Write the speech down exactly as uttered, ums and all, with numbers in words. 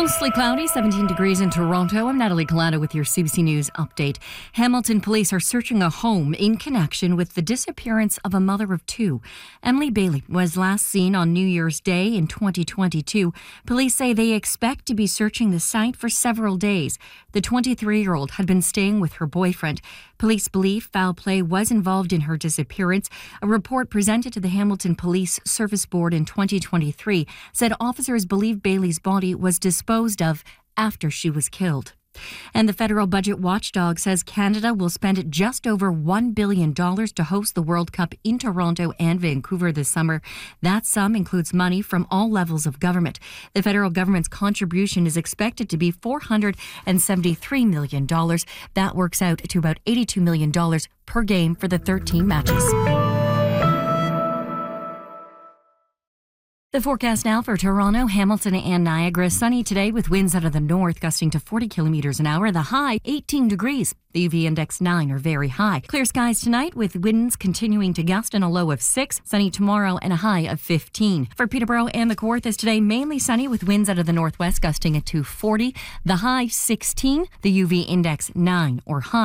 Mostly cloudy, seventeen degrees in Toronto. I'm Natalie Collado with your C B C News update. Hamilton police are searching a home in connection with the disappearance of a mother of two. Emily Bailey was last seen on New Year's Day in twenty twenty-two. Police say they expect to be searching the site for several days. The twenty-three-year-old had been staying with her boyfriend. Police believe foul play was involved in her disappearance. A report presented to the Hamilton Police Service Board in twenty twenty-three said officers believe Bailey's body was disposed of after she was killed. And the federal budget watchdog says Canada will spend just over one billion dollars to host the World Cup in Toronto and Vancouver this summer. That sum includes money from all levels of government. The federal government's contribution is expected to be four hundred seventy-three million dollars. That works out to about eighty-two million dollars per game for the thirteen matches. The forecast now for Toronto, Hamilton and Niagara. Sunny today with winds out of the north gusting to forty kilometres an hour. The high, eighteen degrees. The U V index nine or very high. Clear skies tonight with winds continuing to gust and a low of six. Sunny tomorrow and a high of fifteen. For Peterborough and the Kawarthas today, mainly sunny with winds out of the northwest gusting at to forty. The high, sixteen. The U V index nine or high.